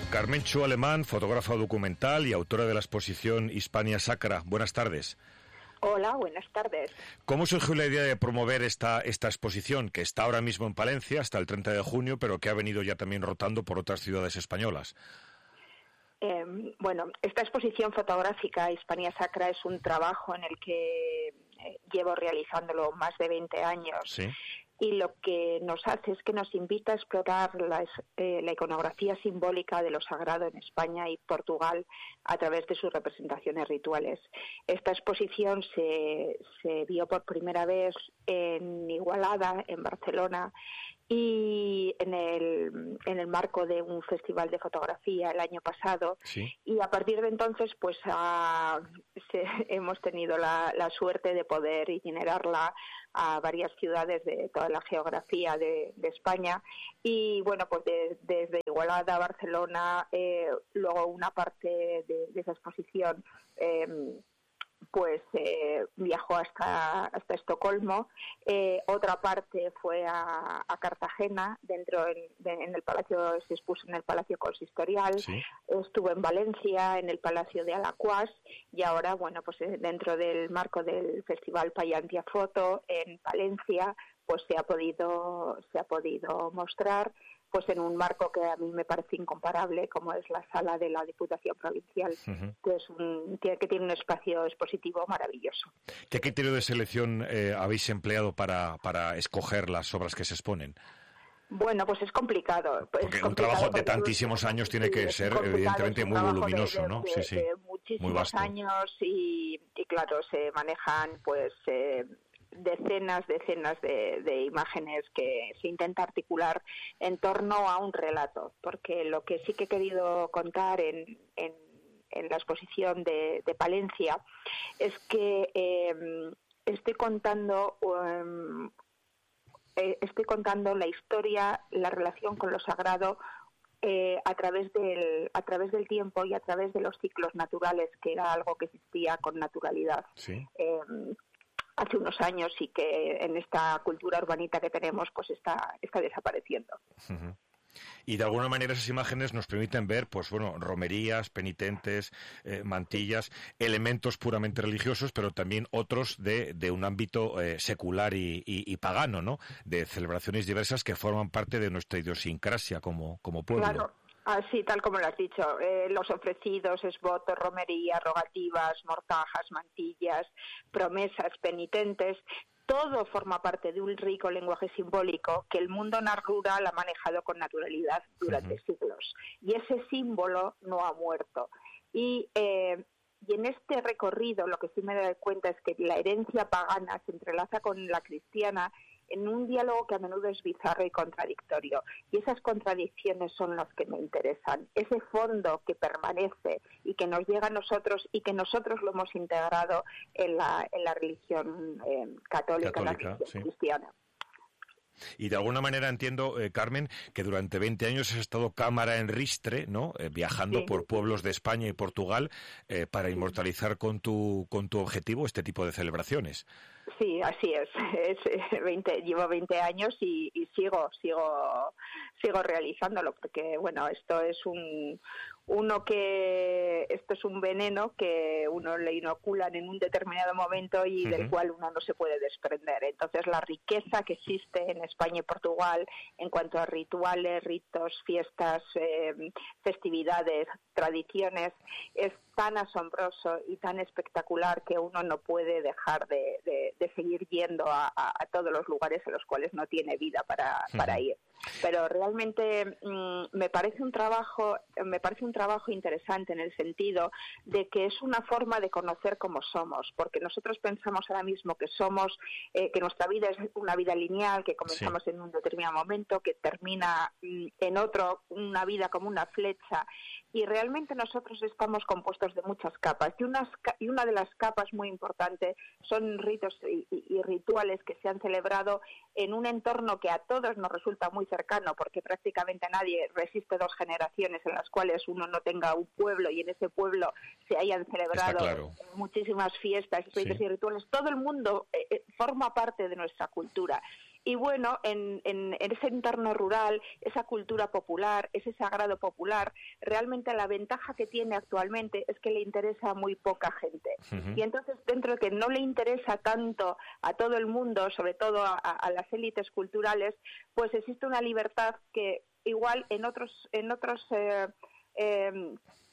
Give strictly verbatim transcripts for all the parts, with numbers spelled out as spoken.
Carmen Chu Alemán, fotógrafa documental y autora de la exposición Hispania Sacra. Buenas tardes. Hola, buenas tardes. ¿Cómo surgió la idea de promover esta, esta exposición, que está ahora mismo en Palencia hasta el treinta de junio, pero que ha venido ya también rotando por otras ciudades españolas? Eh, bueno, esta exposición fotográfica Hispania Sacra es un trabajo en el que eh, llevo realizándolo más de veinte años. Sí. Y lo que nos hace es que nos invita a explorar la, eh, la iconografía simbólica de lo sagrado en España y Portugal a través de sus representaciones rituales. Esta exposición se, se vio por primera vez en Igualada, en Barcelona, y en el, en el marco de un festival de fotografía el año pasado. Sí. Y a partir de entonces pues a, se, hemos tenido la, la suerte de poder itinerarla a varias ciudades de toda la geografía de, de España, y bueno, pues de, desde Igualada a Barcelona, eh, luego una parte de, de esa exposición eh, pues eh, viajó hasta hasta Estocolmo, eh, otra parte fue a, a Cartagena, dentro en, de, en el palacio, se expuso en el Palacio Consistorial. Sí. Estuvo en Valencia, en el Palacio de Alacuás, y ahora, bueno, pues dentro del marco del Festival Pallantia Foto en Palencia, pues se ha podido se ha podido mostrar pues en un marco que a mí me parece incomparable, como es la sala de la Diputación Provincial, uh-huh. que es un que tiene un espacio expositivo maravilloso. ¿Qué criterio de selección eh, habéis empleado para, para escoger las obras que se exponen? Bueno, pues es complicado. Pues porque es un complicado trabajo de tantísimos años tiene que ser, evidentemente, muy voluminoso, de, de, ¿no? De, sí, sí. de muchísimos muy vasto. años y, y, claro, se manejan, pues... Eh, decenas, decenas de, de imágenes que se intenta articular en torno a un relato, porque lo que sí que he querido contar en, en, en la exposición de, de Palencia es que eh, estoy contando um, eh, estoy contando la historia, la relación con lo sagrado eh, a través del a través del tiempo y a través de los ciclos naturales, que era algo que existía con naturalidad. Sí. Eh, hace unos años y que en esta cultura urbanita que tenemos pues está está desapareciendo. Uh-huh. Y de alguna manera esas imágenes nos permiten ver, pues bueno, romerías, penitentes, eh, mantillas, elementos puramente religiosos, pero también otros de, de un ámbito eh, secular y, y, y pagano, ¿no? De celebraciones diversas que forman parte de nuestra idiosincrasia como, como pueblo. Claro. Así, tal como lo has dicho, eh, los ofrecidos, esvotos, romerías, rogativas, mortajas, mantillas, promesas, penitentes, todo forma parte de un rico lenguaje simbólico que el mundo rural ha manejado con naturalidad durante uh-huh. siglos. Y ese símbolo no ha muerto. Y, eh, y en este recorrido lo que sí me doy cuenta es que la herencia pagana se entrelaza con la cristiana en un diálogo que a menudo es bizarro y contradictorio. Y esas contradicciones son las que me interesan. Ese fondo que permanece y que nos llega a nosotros y que nosotros lo hemos integrado en la, en la religión eh, católica, católica, la religión sí. cristiana. Y de alguna manera entiendo, eh, Carmen, que durante veinte años has estado cámara en ristre, ¿no? Eh, viajando sí. por pueblos de España y Portugal eh, para inmortalizar con tu con tu objetivo este tipo de celebraciones. Sí, así es. es veinte, llevo veinte años y, y sigo, sigo, sigo realizándolo porque, bueno, esto es un uno que esto es un veneno que uno le inoculan en un determinado momento y uh-huh. del cual uno no se puede desprender. Entonces, la riqueza que existe en España y Portugal en cuanto a rituales, ritos, fiestas, eh, festividades, tradiciones, es tan asombroso y tan espectacular que uno no puede dejar de, de, de seguir yendo a, a, a todos los lugares a los cuales no tiene vida para, uh-huh. para ir. Pero realmente mmm, me parece un trabajo, me parece un trabajo interesante en el sentido de que es una forma de conocer cómo somos, porque nosotros pensamos ahora mismo que somos, eh, que nuestra vida es una vida lineal, que comenzamos sí. en un determinado momento, que termina mmm, en otro, una vida como una flecha, y realmente nosotros estamos compuestos de muchas capas, y, unas, y una de las capas muy importante son ritos y, y, y rituales que se han celebrado en un entorno que a todos nos resulta muy cercano, porque prácticamente nadie resiste dos generaciones en las cuales uno no tenga un pueblo y en ese pueblo se hayan celebrado claro. muchísimas fiestas, ritos sí. y rituales. Todo el mundo eh, forma parte de nuestra cultura. Y bueno, en, en, en ese entorno rural, esa cultura popular, ese sagrado popular, realmente la ventaja que tiene actualmente es que le interesa a muy poca gente. Uh-huh. Y entonces, dentro de que no le interesa tanto a todo el mundo, sobre todo a, a las élites culturales, pues existe una libertad que igual en otros en otros eh, eh,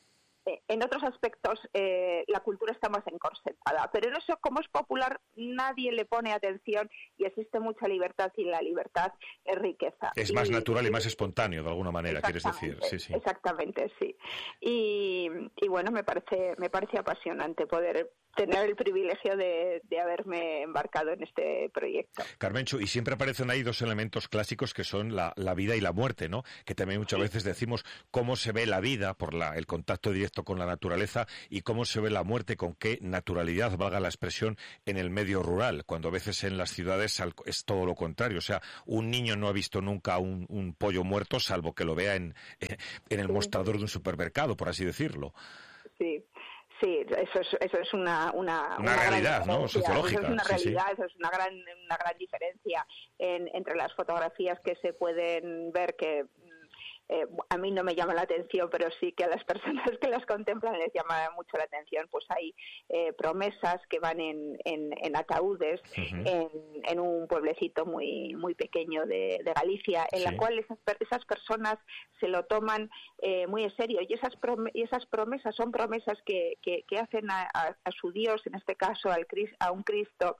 en otros aspectos eh, la cultura está más encorsetada, pero en eso, como es popular, nadie le pone atención y existe mucha libertad, y la libertad es riqueza. Es y, más natural y, y más espontáneo, de alguna manera, quieres decir. Sí, sí. Exactamente, sí. Y, y bueno, me parece me parece apasionante poder tener el privilegio de, de haberme embarcado en este proyecto. Carmenchu, y siempre aparecen ahí dos elementos clásicos que son la, la vida y la muerte, ¿no? Que también muchas veces decimos cómo se ve la vida por la, el contacto directo con la naturaleza y cómo se ve la muerte, con qué naturalidad, valga la expresión, en el medio rural, cuando a veces en las ciudades es todo lo contrario. O sea, un niño no ha visto nunca un, un pollo muerto, salvo que lo vea en, en el mostrador de un supermercado, por así decirlo. Sí. Sí, eso es, eso es una, una, una, una realidad, ¿no? Sociológica. Eso es una realidad, sí, sí. Eso es una gran, una gran diferencia en, entre las fotografías que se pueden ver, que eh, a mí no me llama la atención, pero sí que a las personas que las contemplan les llama mucho la atención. Pues hay eh, promesas que van en, en, en ataúdes, uh-huh. en, en un pueblecito muy muy pequeño de, de Galicia, en sí. la cual esas, esas personas se lo toman eh, muy en serio, y esas prom- y esas promesas son promesas que, que, que hacen a, a, a su Dios, en este caso al a un Cristo,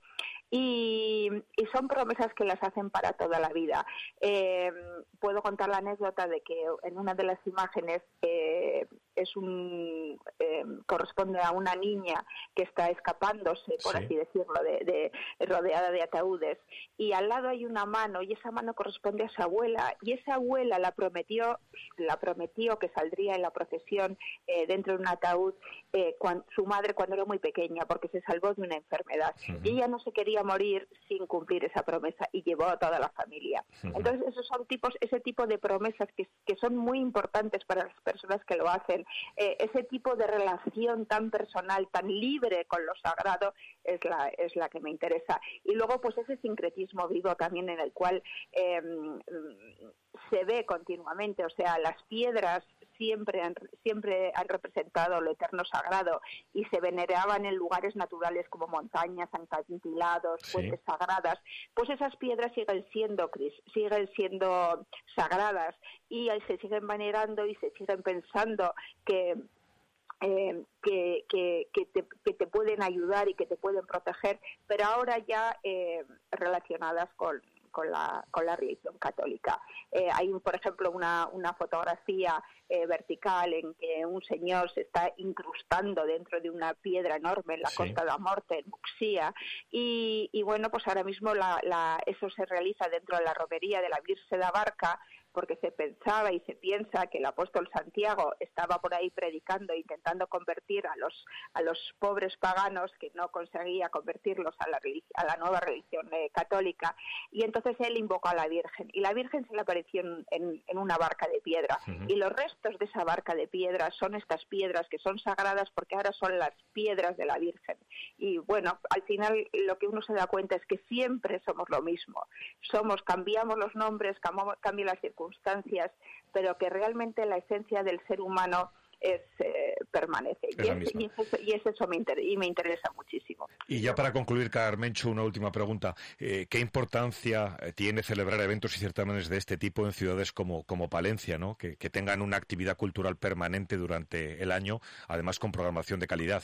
y, y son promesas que las hacen para toda la vida. Eh, puedo contar la anécdota de que en una de las imágenes eh, es un eh, corresponde a una niña que está escapándose, por sí. así decirlo, de, de rodeada de ataúdes, y al lado hay una mano, y esa mano corresponde a su abuela, y esa abuela la prometió la prometió que saldría en la procesión eh, dentro de un ataúd eh, cuando, su madre cuando era muy pequeña, porque se salvó de una enfermedad, uh-huh. y ella no se quería morir sin cumplir esa promesa, y llevó a toda la familia. Uh-huh. Entonces esos son tipos ese tipo de promesas que, que son muy importantes para las personas que lo hacen. Eh, ese tipo de relación tan personal, tan libre con lo sagrado, es la es la que me interesa. Y luego pues ese sincretismo vivo también, en el cual eh, se ve continuamente, o sea, las piedras siempre han, siempre han representado lo eterno sagrado y se veneraban en lugares naturales como montañas, acantilados, sí. fuentes sagradas. Pues esas piedras siguen siendo siguen siendo sagradas, y se siguen venerando y se siguen pensando que Eh, que, que, que, te, que te pueden ayudar y que te pueden proteger, pero ahora ya eh, relacionadas con, con, la, con la religión católica. Eh, hay, por ejemplo, una, una fotografía eh, vertical en que un señor se está incrustando dentro de una piedra enorme en la sí. Costa da Morte, en Muxía, y, y bueno, pues ahora mismo la, la, eso se realiza dentro de la romería de la Virgen da Barca, porque se pensaba y se piensa que el apóstol Santiago estaba por ahí predicando e intentando convertir a los a los pobres paganos, que no conseguía convertirlos a la religi- a la nueva religión eh, católica, y entonces él invocó a la Virgen, y la Virgen se le apareció en, en, en una barca de piedra, uh-huh. y los restos de esa barca de piedra son estas piedras que son sagradas porque ahora son las piedras de la Virgen. Y bueno, al final lo que uno se da cuenta es que siempre somos lo mismo, somos cambiamos los nombres, cambiamos, cambian las circunstancias, circunstancias, pero que realmente la esencia del ser humano es eh, permanece. Es y, es, y, es, y es eso me inter- y me interesa muchísimo. Y ya para concluir, Carmenchu, una última pregunta. Eh, ¿Qué importancia tiene celebrar eventos y certámenes de este tipo en ciudades como, como Palencia, ¿no? que, que tengan una actividad cultural permanente durante el año, además con programación de calidad?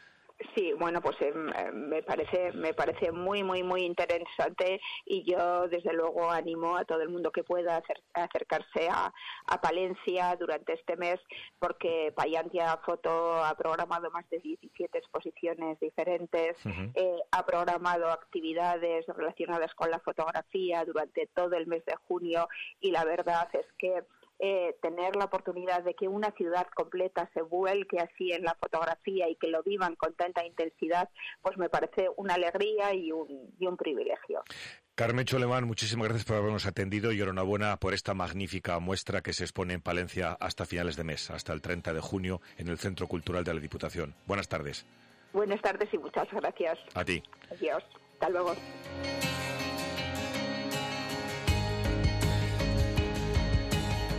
Sí, bueno, pues eh, me parece me parece muy, muy, muy interesante, y yo desde luego animo a todo el mundo que pueda acer- acercarse a, a Palencia durante este mes, porque Paiantia Foto ha programado más de diecisiete exposiciones diferentes, uh-huh. eh, ha programado actividades relacionadas con la fotografía durante todo el mes de junio, y la verdad es que Eh, tener la oportunidad de que una ciudad completa se vuelque así en la fotografía y que lo vivan con tanta intensidad, pues me parece una alegría y un, y un privilegio. Carmenchu Alemán, muchísimas gracias por habernos atendido y enhorabuena por esta magnífica muestra que se expone en Palencia hasta finales de mes, hasta el treinta de junio, en el Centro Cultural de la Diputación. Buenas tardes. Buenas tardes y muchas gracias. A ti. Adiós. Hasta luego.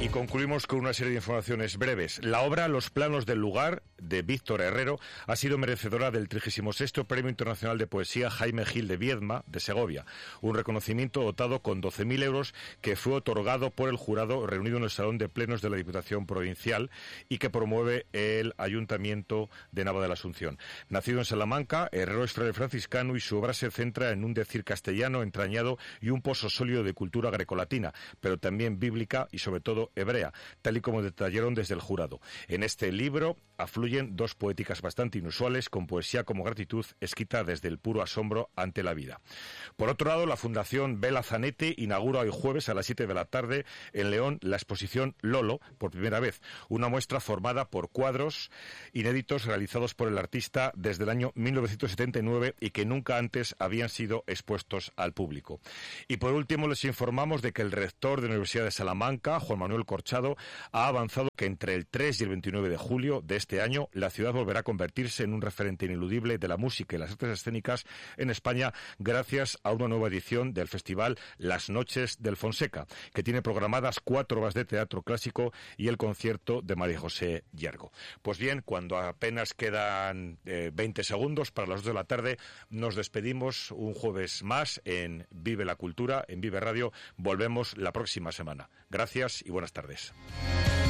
Y concluimos con una serie de informaciones breves. La obra Los planos del lugar, de Víctor Herrero, ha sido merecedora del trigésimo sexto Premio Internacional de Poesía Jaime Gil de Viedma, de Segovia, un reconocimiento dotado con doce mil euros que fue otorgado por el jurado reunido en el Salón de Plenos de la Diputación Provincial y que promueve el Ayuntamiento de Nava de la Asunción. Nacido en Salamanca, Herrero es fraile franciscano y su obra se centra en un decir castellano entrañado y un pozo sólido de cultura grecolatina, pero también bíblica y sobre todo hebrea, tal y como detallaron desde el jurado. En este libro afluyen dos poéticas bastante inusuales, con poesía como gratitud, escrita desde el puro asombro ante la vida. Por otro lado, la Fundación Bela Zanetti inaugura hoy jueves a las siete de la tarde en León la exposición Lolo, por primera vez, una muestra formada por cuadros inéditos realizados por el artista desde el año mil novecientos setenta y nueve y que nunca antes habían sido expuestos al público. Y por último, les informamos de que el rector de la Universidad de Salamanca, Juan Manuel Corchado, ha avanzado que entre el tres y el veintinueve de julio de este año la ciudad volverá a convertirse en un referente ineludible de la música y las artes escénicas en España gracias a una nueva edición del festival Las Noches del Fonseca, que tiene programadas cuatro obras de teatro clásico y el concierto de María José Llargo. Pues bien, cuando apenas quedan eh, veinte segundos para las dos de la tarde, nos despedimos un jueves más en Vive la Cultura, en Vive Radio. Volvemos la próxima semana. Gracias y buenas tardes.